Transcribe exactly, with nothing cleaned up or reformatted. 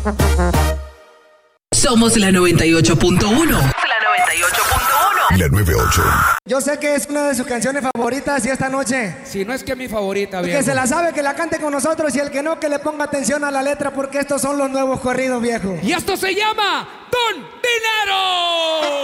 Somos la noventa y ocho punto uno. La noventa y ocho punto uno. La noventa y ocho. Yo sé que es una de sus canciones favoritas y esta noche. Si no es que mi favorita, El viejo. que se la sabe, que la cante con nosotros, y el que no, que le ponga atención a la letra, porque estos son los nuevos corridos, viejo. Y esto se llama Don Dinero.